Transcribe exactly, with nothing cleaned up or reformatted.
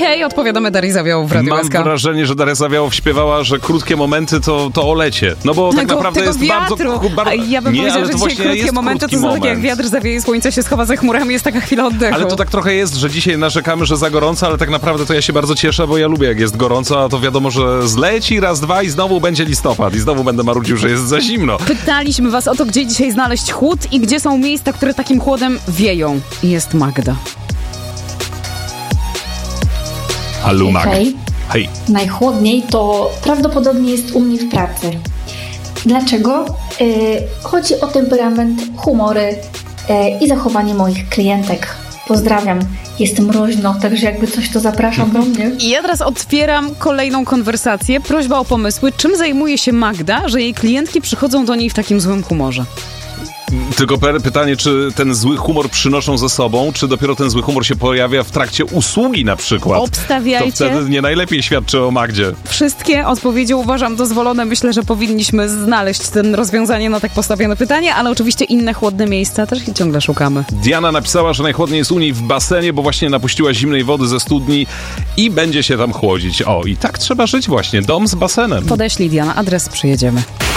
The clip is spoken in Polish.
Okej, okay, odpowiadamy Darii Zawiałow w Radiu Mam S K. wrażenie, że Daria Zawiałow śpiewała, że krótkie momenty to, to o lecie. No bo tak tego, naprawdę tego jest wiatru. bardzo... bardzo ja bym nie, powiedziała, ale że to dzisiaj krótkie momenty to są takie jak wiatr zawieje, słońce się schowa za chmurami, jest taka chwila oddechu. Ale to tak trochę jest, że dzisiaj narzekamy, że za gorąco, ale tak naprawdę to ja się bardzo cieszę, bo ja lubię jak jest gorąco, a to wiadomo, że zleci raz, dwa i znowu będzie listopad i znowu będę marudził, że jest za zimno. Pytaliśmy was o to, gdzie dzisiaj znaleźć chłód i gdzie są miejsca, które takim chłodem wieją. I jest Magda. Hallo Mag. Hej. Hej. Najchłodniej to prawdopodobnie jest u mnie w pracy. Dlaczego? Yy, chodzi o temperament, humory yy, i zachowanie moich klientek. Pozdrawiam. Jest mroźno, także jakby coś, to zapraszam do mnie. I ja teraz otwieram kolejną konwersację. Prośba o pomysły. Czym zajmuje się Magda, że jej klientki przychodzą do niej w takim złym humorze? Tylko pytanie, czy ten zły humor przynoszą ze sobą, czy dopiero ten zły humor się pojawia w trakcie usługi na przykład? Obstawiajcie. To wtedy nie najlepiej świadczy o Magdzie. Wszystkie odpowiedzi uważam dozwolone. Myślę, że powinniśmy znaleźć ten rozwiązanie na tak postawione pytanie, ale oczywiście inne chłodne miejsca też i ciągle szukamy. Diana napisała, że najchłodniej jest u niej w basenie, bo właśnie napuściła zimnej wody ze studni i będzie się tam chłodzić. O, i tak trzeba żyć właśnie. Dom z basenem. Podeślij, Diana, adres, przyjedziemy.